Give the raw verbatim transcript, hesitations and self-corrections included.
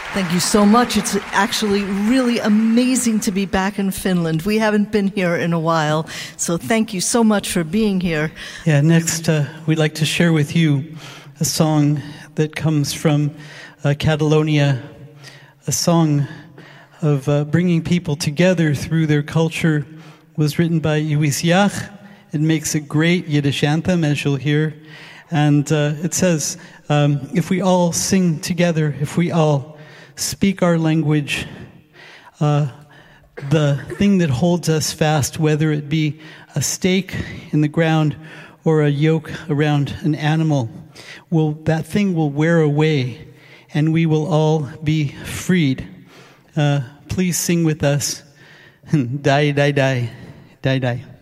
Thank you so much. It's actually really amazing to be back in Finland. We haven't been here in a while, so thank you so much for being here. Yeah, next uh, we'd like to share with you a song that comes from uh, Catalonia, a song of uh, bringing people together through their culture. Was written by Lluís Llach. It makes a great Yiddish anthem, as you'll hear. And uh, it says, um, if we all sing together, if we all speak our language, uh, the thing that holds us fast, whether it be a stake in the ground or a yoke around an animal, will that thing will wear away, and we will all be freed. Uh, please sing with us. Die, die, die, die, die.